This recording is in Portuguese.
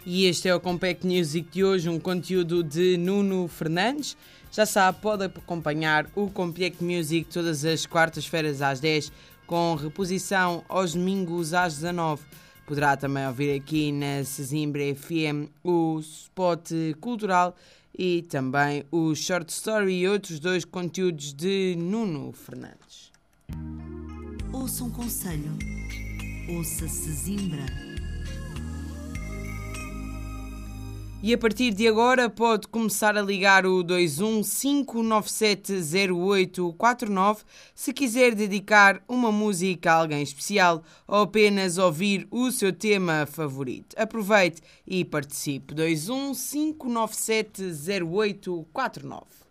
E este é o Compact Music de hoje, um conteúdo de Nuno Fernandes. Já sabe, pode acompanhar o Compact Music todas as quartas-feiras às 10, com reposição aos domingos às 19. Poderá também ouvir aqui na Sesimbra FM o Spot Cultural e também o Short Story e outros dois conteúdos de Nuno Fernandes. Ouça um conselho. Ouça Sesimbra. E a partir de agora pode começar a ligar o 215970849 se quiser dedicar uma música a alguém especial ou apenas ouvir o seu tema favorito. Aproveite e participe. 215970849.